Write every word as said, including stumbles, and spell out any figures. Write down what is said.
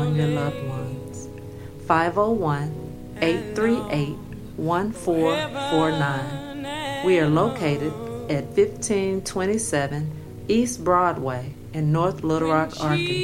from your loved ones. five oh one, eight three eight, one four four nine. We are located at fifteen twenty-seven East Broadway in North Little Rock, Arkansas.